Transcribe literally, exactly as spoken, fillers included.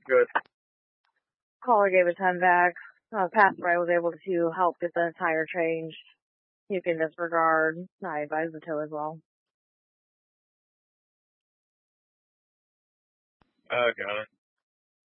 Good. Caller gave a ton back. Uh, pastor I was able to help get the tire changed. You can disregard. I advise the tow as well. Uh, got it.